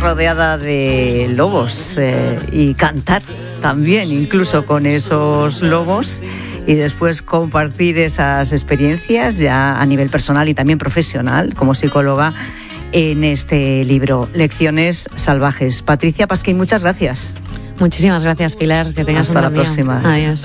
rodeada de lobos y cantar también, incluso con esos lobos, y después compartir esas experiencias ya a nivel personal y también profesional como psicóloga en este libro, Lecciones Salvajes. Patricia Pasquín, muchas gracias. Muchísimas gracias, Pilar. Que tengas Hasta un buen la próxima. día. Adiós.